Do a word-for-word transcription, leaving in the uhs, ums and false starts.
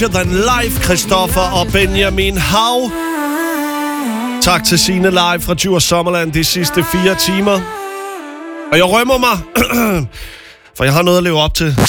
Larger Than Life, Christoffer og Benjamin Hav. Tak til Signe live fra Djurs Sommerland de sidste fire timer. Og jeg rømmer mig, for jeg har noget at leve op til.